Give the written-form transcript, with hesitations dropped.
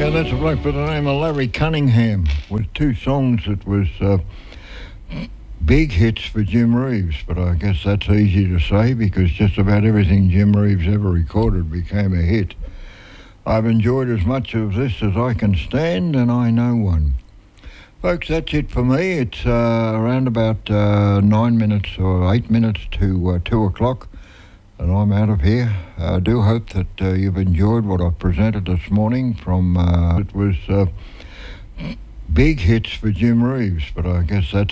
Yeah, that's a bloke by the name of Larry Cunningham with two songs that was big hits for Jim Reeves, but I guess that's easy to say because just about everything Jim Reeves ever recorded became a hit. I've enjoyed as much of this as I can stand, and I know one. Folks, that's it for me. It's around about 9 minutes or 8 minutes to 2 o'clock, and I'm out of here. I do hope that you've enjoyed what I've presented this morning from, it was big hits for Jim Reeves, but I guess that's